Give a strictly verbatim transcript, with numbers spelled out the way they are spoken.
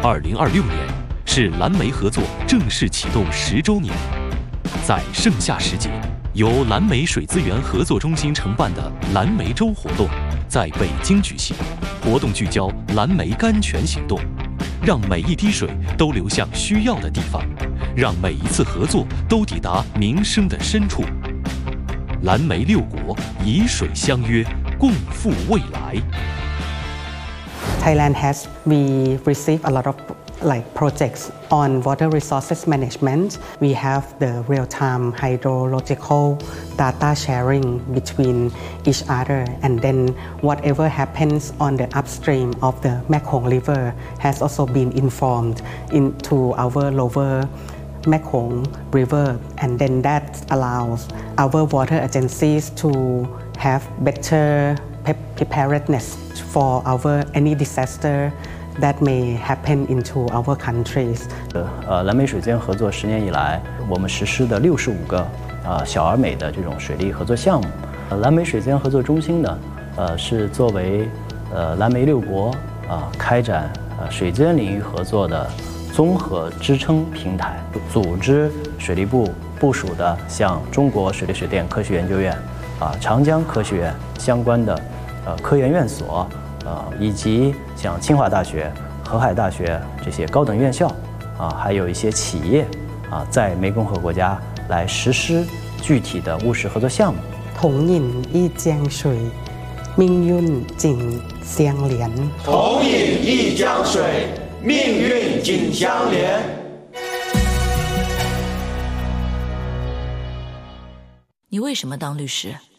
二零二六年是蓝莓合作正式启动十周年。在盛夏时节，由蓝莓水资源合作中心承办的蓝莓周活动在北京举行。活动聚焦蓝莓甘泉行动，让每一滴水都流向需要的地方，让每一次合作都抵达民生的深处。蓝莓六国以水相约，共赴未来。 Thailand has we receive a lot of like projects on water resources management. We have the real-time hydrological data sharing between each other, and then whatever happens on the upstream of the Mekong River has also been informed into our lower Mekong River, and then that allows our water agencies to have better preparedness for our any disaster that may happen into our countries. 呃，蓝莓水资源合作十年以来，我们实施的六十五个呃小而美的这种水利合作项目。呃，蓝莓水资源合作中心呢，呃是作为呃蓝莓六国啊、呃、开展呃水资源领域合作的综合支撑平台，组织水利部部署的像中国水利水电科学研究院啊、长江科学院相关的呃科研院所。呃，以及像清华大学、河海大学这些高等院校啊，还有一些企业啊，在湄公河国家来实施具体的务实合作项目。 同饮一江水，命运紧相连。 同饮一江水，命运紧相连。 你为什么当律师？